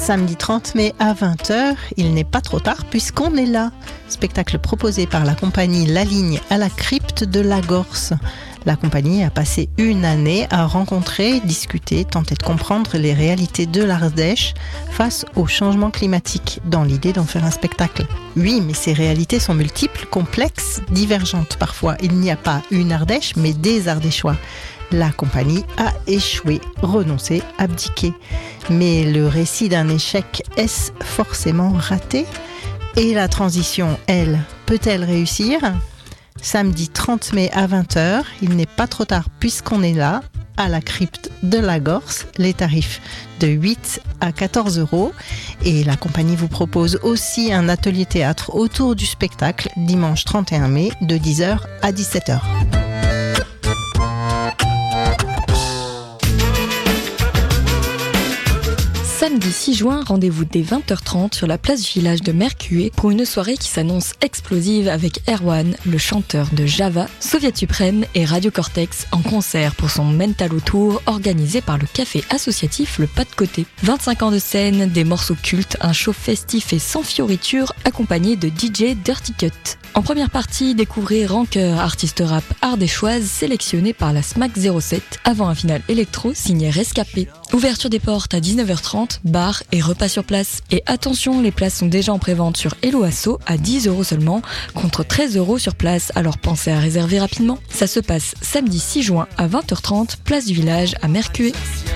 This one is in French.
Samedi 30 mai à 20h, il n'est pas trop tard puisqu'on est là. Spectacle proposé par la compagnie La Ligne à la crypte de Lagorce. La compagnie a passé une année à rencontrer, discuter, tenter de comprendre les réalités de l'Ardèche face au changement climatique, dans l'idée d'en faire un spectacle. Oui, mais ces réalités sont multiples, complexes, divergentes parfois. Il n'y a pas une Ardèche, mais des Ardéchois. La compagnie a échoué, renoncé, abdiqué. Mais le récit d'un échec, est-ce forcément raté ? Et la transition, elle, peut-elle réussir ? Samedi 30 mai à 20h, il n'est pas trop tard puisqu'on est là, à la crypte de Lagorce, les tarifs de 8 à 14 €. Et la compagnie vous propose aussi un atelier théâtre autour du spectacle, dimanche 31 mai, de 10h à 17h. Samedi 6 juin, rendez-vous dès 20h30 sur la place du village de Mercué pour une soirée qui s'annonce explosive avec Erwan, le chanteur de Java, Soviet Suprême et Radio Cortex en concert pour son Mentalo Tour organisé par le café associatif Le Pas de Côté. 25 ans de scène, des morceaux cultes, un show festif et sans fioriture accompagné de DJ Dirty Cut. En première partie, découvrez Rancœur, artiste rap ardéchoise sélectionnée par la SMAC 07 avant un final électro signé Rescapé. Ouverture des portes à 19h30, bar et repas sur place. Et attention, les places sont déjà en prévente sur Hello Asso à 10 € seulement, contre 13 € sur place, alors pensez à réserver rapidement. Ça se passe samedi 6 juin à 20h30, place du village à Mercué.